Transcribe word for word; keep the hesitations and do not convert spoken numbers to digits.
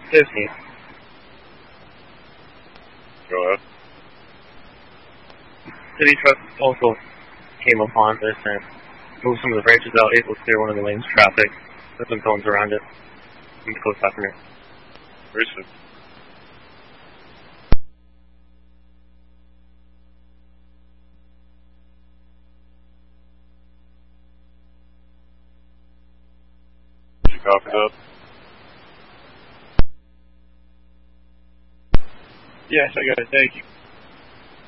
Disney. Go ahead. City trucks also came upon this and moved some of the branches out, able to clear one of the lanes of traffic with some cones around it in the close afternoon. Very soon. Did you copy that? Yes, I got it. Thank you.